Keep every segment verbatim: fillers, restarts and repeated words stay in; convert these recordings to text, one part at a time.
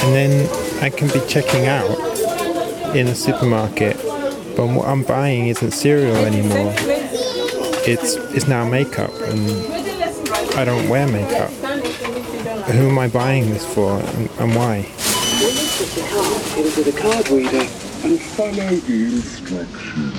and then I can be checking out in a supermarket, but what I'm buying isn't cereal anymore. It's it's now makeup, and I don't wear makeup. Who am I buying this for, and, and why? Put the card into the card reader and follow the instructions.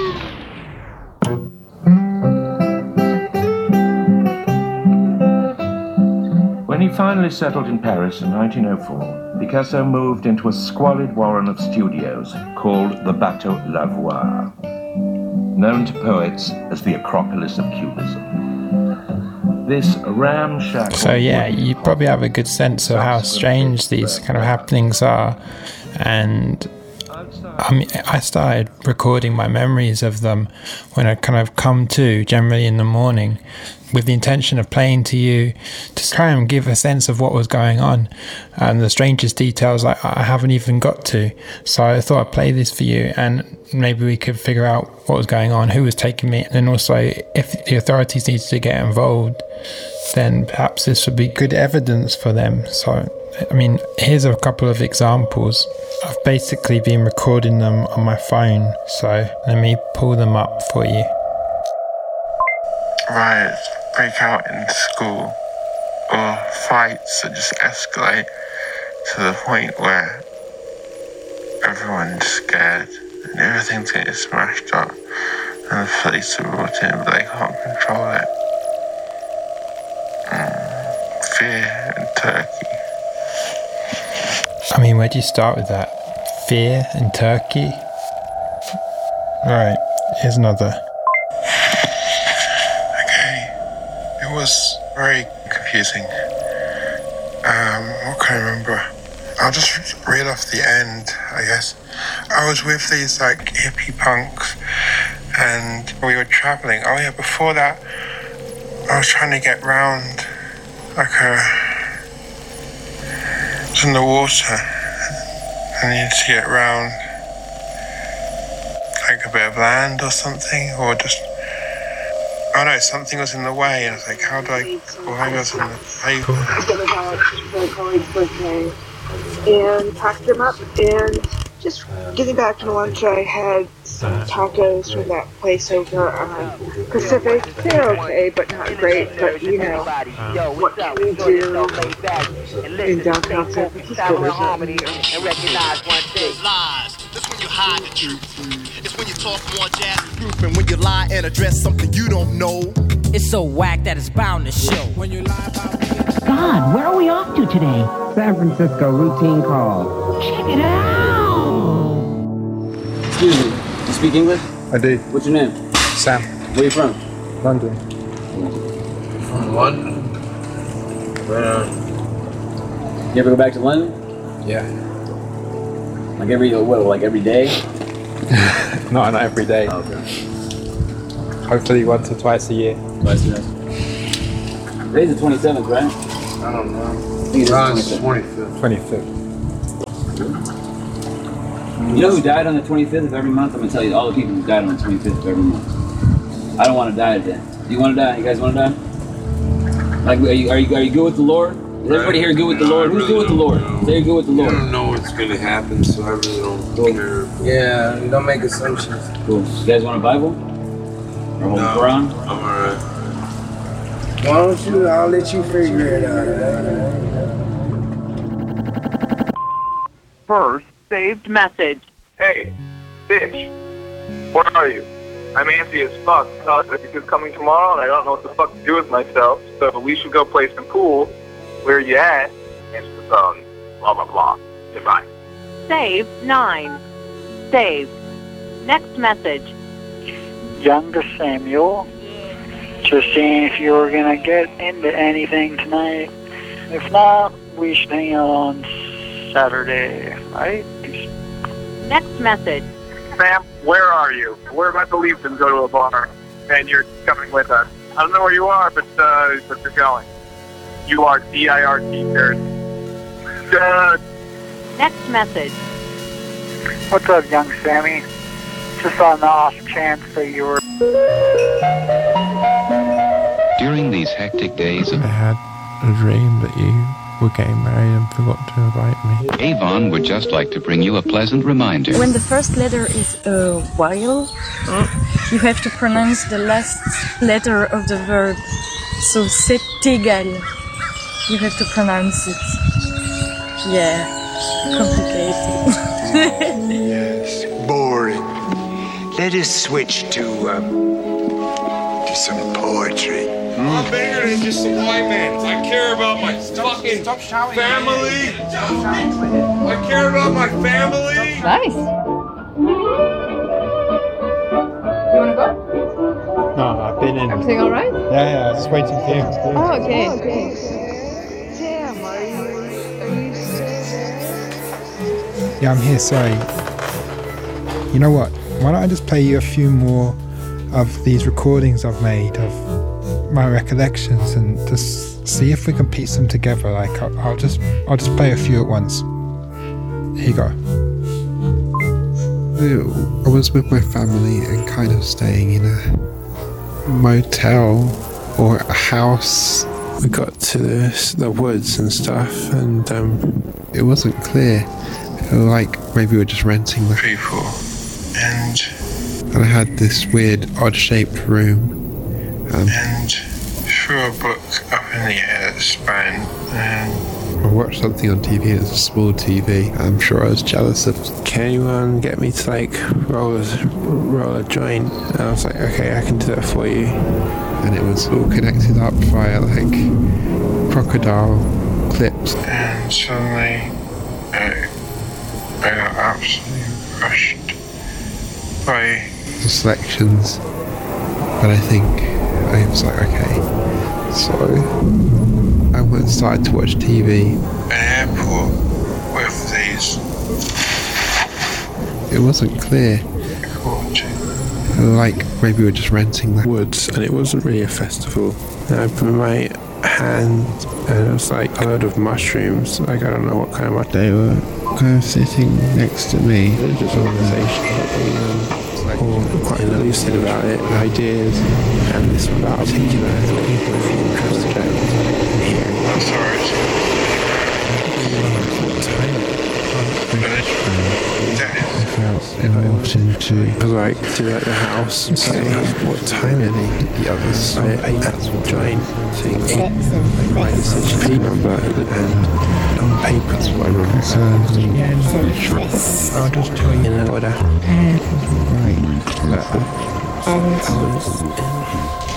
When he finally settled in Paris in nineteen oh four, Picasso moved into a squalid warren of studios called the Bateau Lavoir, known to poets as the Acropolis of Cubism. This ramshackle... So yeah, you probably have a good sense of how strange these kind of happenings are, and I mean, I started recording my memories of them when I kind of come to, generally in the morning, with the intention of playing to you to try and give a sense of what was going on, and the strangest details I, I haven't even got to. So I thought I'd play this for you, and maybe we could figure out what was going on, who was taking me, and also if the authorities needed to get involved, then perhaps this would be good evidence for them. So, I mean, here's a couple of examples. I've basically been recording them on my phone, so let me pull them up for you. Riots break out in school, or fights that just escalate to the point where everyone's scared and everything's getting smashed up, and the police are brought in but they can't control it. Mm, fear in Turkey. I mean, where do you start with that? Fear in Turkey? Alright, here's another. It was very confusing. Um, what can I remember? I'll just read off the end, I guess. I was with these like hippie punks and we were traveling. Oh yeah, before that, I was trying to get round like a... It was in the water. I needed to get round like a bit of land or something, or just... Oh no, something was in the way, and I was like, how do I, why was in the pavement? I was gonna go to my colleague's birthday and packed them up, and just getting back from lunch, I had some tacos from that place over on Pacific. They're okay, but not great, but you know, what can we do in downtown San Francisco? Lies. That's when you hide the truth. It's when you talk more jazz proof, and when you lie and address something you don't know. It's so whack that it's bound to show. When you lie about God, where are we off to today? San Francisco routine call. Check it out! Excuse me, you speak English? I do. What's your name? Sam. Where are you from? London. From London? Uh, you ever go back to London? Yeah. Like every, what, like every day? Not not every day. Oh, okay. Hopefully once or twice a year. Twice a year. Today's the twenty-seventh, right? I don't know. I think it's the twenty-fifth. twenty-fifth. You know who died on the twenty-fifth of every month? I'm going to tell you all the people who died on the twenty-fifth of every month. I don't want to die today. Do you want to die? You guys want to die? Like, are you, are you, are you good with the Lord? Is everybody here good with the Lord? Who's good with the Lord? They're good with the Lord. I don't know what's going to happen, so I really don't cool. care. Yeah, don't make assumptions. Cool. You guys want a Bible? Or hold No, Quran? I'm alright. Why don't you, I'll let you figure it out. First saved message. Hey, bitch, where are you? I'm antsy as fuck. This is coming tomorrow, and I don't know what the fuck to do with myself, so we should go play some pool. Where you at? Answer the phone. Blah, blah, blah. Goodbye. Saved nine. Saved. Next message. Younger Samuel. Just seeing if you were going to get into anything tonight. If not, we should hang out on Saturday, right? Next message. Sam, where are you? We're about to leave and go to a bar, and you're coming with us. I don't know where you are, but, uh, but you're going. You are D I R T shirt. Uh, Next message. What's up, young Sammy? Just on the off chance that you were... During these hectic days of... I had a dream that you were getting married and forgot to invite me. Avon would just like to bring you a pleasant reminder. When the first letter is a vowel, you have to pronounce the last letter of the verb. So c'est égal. You have to pronounce it. Yeah, complicated. Yes, boring. Let us switch to, um, to some poetry. I'm bigger than just some white man. I care about my fucking family. I care about my family. Nice. You wanna go? No, I've been in. Everything all right? Yeah, yeah, I was just waiting for you. Oh, okay. Oh, okay. Tim, are you, are you still there? Yeah, I'm here, sorry. You know what? Why don't I just play you a few more of these recordings I've made of my recollections and just see if we can piece them together. Like, I'll, I'll just I'll just play a few at once. Here you go. I was with my family and kind of staying in a motel or a house. We got to the, the woods and stuff, and um, it wasn't clear. Like maybe we were just renting the people, and and I had this weird, odd-shaped room. Um, and threw a book up in the air that span, and I watched something on T V. It was a small T V. I'm sure I was jealous of. Can anyone get me to like roll a roll a joint? And I was like, okay, I can do that for you. And it was all connected up via like crocodile clips. And suddenly, I, I got absolutely crushed by the selections. But I think I was like, okay. So I went and started to watch T V. An airport with these. It wasn't clear. Like maybe we were just renting the woods, and it wasn't really a festival. And I put my hand, and it was like a load of mushrooms. Like I don't know what kind of mushroom. They were kind of sitting next to me. Just conversation. Or quite lucid about it, ideas, and this one about particular people if you're interested in hearing. I felt important to like to like the house and say what time it is. The other side, that's what join thing. Like my decision number and on paper is what I remember. I'll just tell you in order. Right.